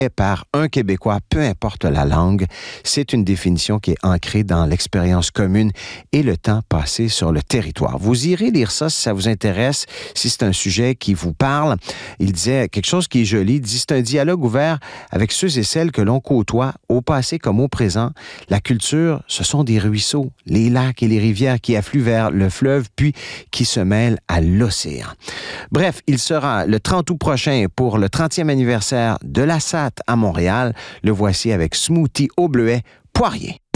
par un Québécois, peu importe la langue. C'est une définition qui est ancrée dans l'expérience commune et le temps passé sur le territoire. Vous irez lire ça si ça vous intéresse, si c'est un sujet qui vous parle. Il disait quelque chose qui est joli, il dit c'est un dialogue ouvert avec ceux et celles que l'on côtoie, au passé comme au présent. La culture, ce sont des ruisseaux, les lacs et les rivières qui affluent vers le fleuve puis qui se mêlent à l'océan. Bref, il sera le 30 août prochain pour le 30e anniversaire de la SAT à Montréal. Le voici avec Smoothie au bleuet poirier.